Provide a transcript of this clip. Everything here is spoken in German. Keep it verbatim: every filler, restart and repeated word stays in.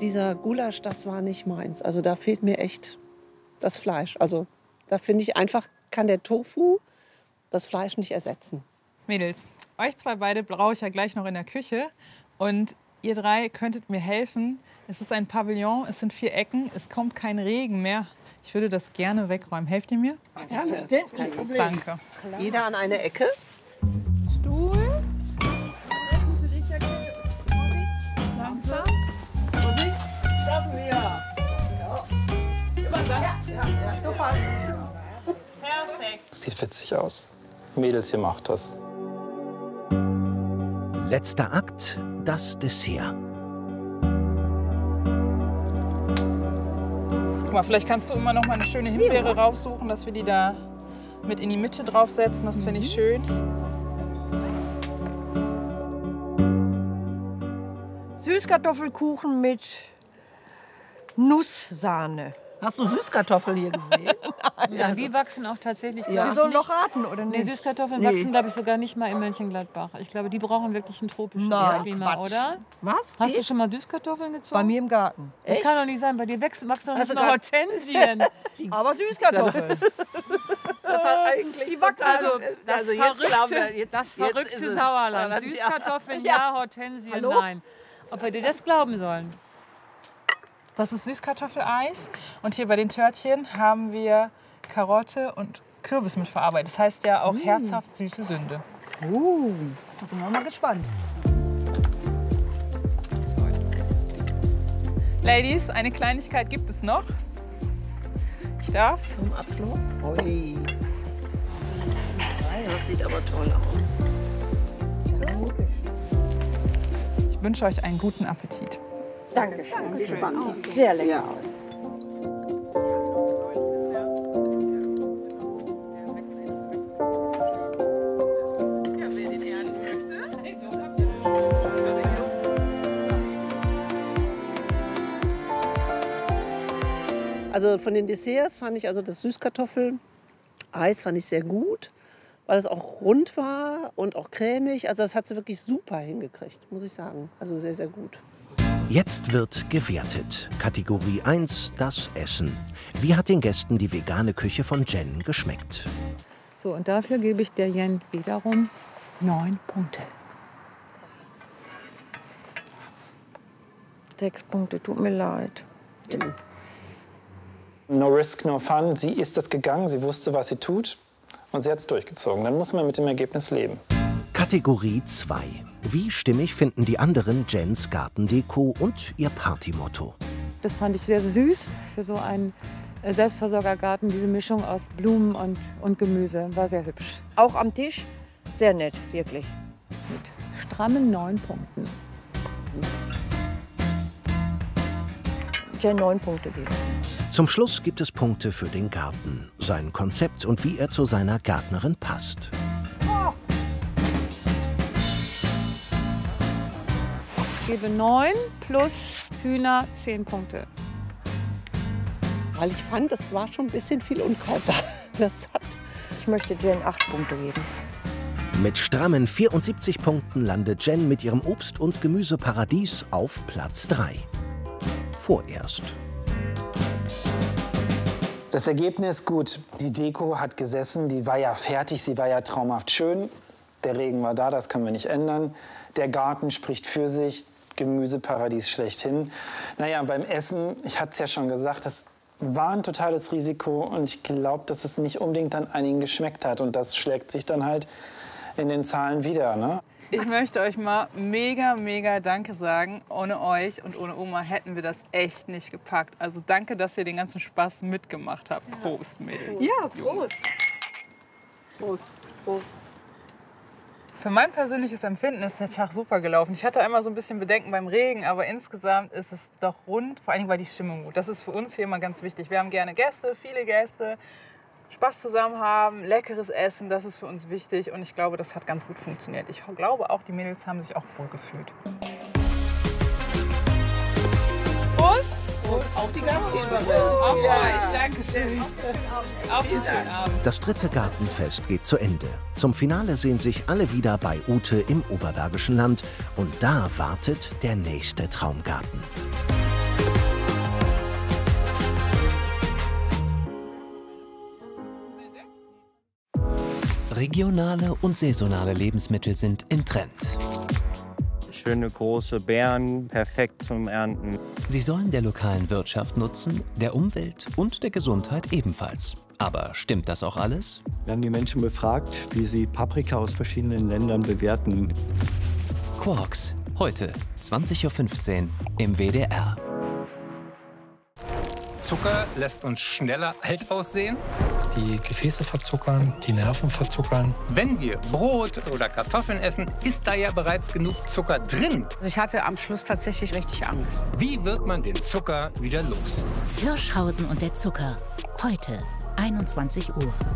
dieser Gulasch, das war nicht meins. Also da fehlt mir echt das Fleisch. Also da finde ich einfach, kann der Tofu das Fleisch nicht ersetzen. Mädels, euch zwei beide brauche ich ja gleich noch in der Küche. Und ihr drei könntet mir helfen. Es ist ein Pavillon, es sind vier Ecken, es kommt kein Regen mehr. Ich würde das gerne wegräumen. Helft ihr mir? Ja, Kein Problem. Danke. Jeder an eine Ecke. Stuhl. Langsam. Vorsicht. Schaffen wir. Ja. Ja, ja, ja. Super. Perfekt. Sieht witzig aus. Mädels, ihr macht das. Letzter Akt, das Dessert. Guck mal, vielleicht kannst du immer noch mal eine schöne Himbeere raussuchen, dass wir die da mit in die Mitte draufsetzen. Das finde ich schön. Süßkartoffelkuchen mit Nusssahne. Hast du Süßkartoffeln hier gesehen? Ja, die wachsen auch tatsächlich, glaube Ja. ich, Die sollen nicht. noch raten, oder Nee, nicht? Süßkartoffeln Nee. wachsen, glaube ich, sogar nicht mal in Mönchengladbach. Ich glaube, die brauchen wirklich ein tropisches Nein, Klima, Quatsch. oder? Was? Hast du Ich? schon mal Süßkartoffeln gezogen? Bei mir im Garten. Das kann doch nicht sein, bei dir wächst, wachsen doch nicht Hast du mal grad- Hortensien. Aber Süßkartoffeln. Das hat eigentlich Die wachsen Also, das also jetzt verrückte, glauben wir, jetzt, das jetzt verrückte ist es Sauerland. Sauerland, ja. Süßkartoffeln Ja. ja, Hortensien Hallo? nein. Ob wir dir das glauben sollen? Das ist Süßkartoffeleis. Und hier bei den Törtchen haben wir Karotte und Kürbis mit verarbeitet. Das heißt ja auch herzhaft süße Sünde. Uh, da sind wir mal gespannt. Ladies, eine Kleinigkeit gibt es noch. Ich darf. Zum Abschluss. Ui. Das sieht aber toll aus. Ich wünsche euch einen guten Appetit. Dankeschön. Sieht spannend. Sehr lecker aus. Also von den Desserts fand ich also das Süßkartoffel-Eis fand ich sehr gut, weil es auch rund war und auch cremig. Also das hat sie wirklich super hingekriegt, muss ich sagen. Also sehr, sehr gut. Jetzt wird gewertet. Kategorie eins, das Essen. Wie hat den Gästen die vegane Küche von Jen geschmeckt? So, und dafür gebe ich der Jen wiederum neun Punkte. Sechs Punkte, tut mir leid. No risk, no fun. Sie ist es gegangen, sie wusste, was sie tut und sie hat es durchgezogen. Dann muss man mit dem Ergebnis leben. Kategorie zwei. Wie stimmig finden die anderen Jens Gartendeko und ihr Partymotto? Das fand ich sehr süß für so einen äh, Selbstversorgergarten. Diese Mischung aus Blumen und, und Gemüse war sehr hübsch. Auch am Tisch sehr nett, wirklich. Mit strammen neun Punkten. Jen neun Punkte geben. Zum Schluss gibt es Punkte für den Garten, sein Konzept und wie er zu seiner Gärtnerin passt. Ich gebe neun plus Hühner zehn Punkte. Weil ich fand, es war schon ein bisschen viel Unkraut da. Das hat Ich möchte Jen acht Punkte geben. Mit strammen vierundsiebzig Punkten landet Jen mit ihrem Obst- und Gemüseparadies auf Platz drei. Vorerst. Das Ergebnis, gut, die Deko hat gesessen, die war ja fertig, sie war ja traumhaft schön. Der Regen war da, das können wir nicht ändern. Der Garten spricht für sich, Gemüseparadies schlechthin. Naja, beim Essen, ich hatte es ja schon gesagt, das war ein totales Risiko und ich glaube, dass es nicht unbedingt an einigen geschmeckt hat. Und das schlägt sich dann halt in den Zahlen wieder, ne? Ich möchte euch mal mega, mega Danke sagen. Ohne euch und ohne Oma hätten wir das echt nicht gepackt. Also danke, dass ihr den ganzen Spaß mitgemacht habt. Prost, Mädels. Ja, Prost. Prost. Prost. Für mein persönliches Empfinden ist der Tag super gelaufen. Ich hatte einmal so ein bisschen Bedenken beim Regen, aber insgesamt ist es doch rund. Vor allem war die Stimmung gut. Das ist für uns hier immer ganz wichtig. Wir haben gerne Gäste, viele Gäste. Spaß zusammen haben, leckeres Essen, das ist für uns wichtig. Und ich glaube, das hat ganz gut funktioniert. Ich glaube auch, die Mädels haben sich auch wohl gefühlt. Prost! Prost auf die Gastgeberin. Auf euch, Dankeschön. Auf den schönen Abend. Das dritte Gartenfest geht zu Ende. Zum Finale sehen sich alle wieder bei Ute im Oberbergischen Land. Und da wartet der nächste Traumgarten. Regionale und saisonale Lebensmittel sind im Trend. Schöne große Beeren, perfekt zum Ernten. Sie sollen der lokalen Wirtschaft nutzen, der Umwelt und der Gesundheit ebenfalls. Aber stimmt das auch alles? Wir haben die Menschen befragt, wie sie Paprika aus verschiedenen Ländern bewerten. Quarks, heute zwanzig Uhr fünfzehn im W D R. Zucker lässt uns schneller alt aussehen. Die Gefäße verzuckern, die Nerven verzuckern. Wenn wir Brot oder Kartoffeln essen, ist da ja bereits genug Zucker drin. Ich hatte am Schluss tatsächlich richtig Angst. Wie wird man den Zucker wieder los? Hirschhausen und der Zucker. Heute, einundzwanzig Uhr.